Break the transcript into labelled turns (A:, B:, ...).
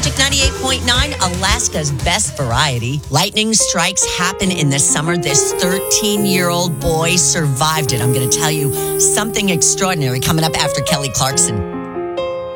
A: Magic 98.9, Alaska's best variety. Lightning strikes happen in the summer. This 13-year-old boy survived it. I'm going to tell you something extraordinary coming up after Kelly Clarkson.